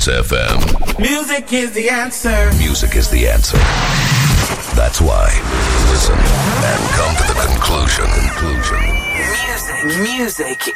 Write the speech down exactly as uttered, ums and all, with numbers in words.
Kiss F M. Music is the answer. Music is the answer. That's why. Listen and come to the conclusion. Conclusion. Music, music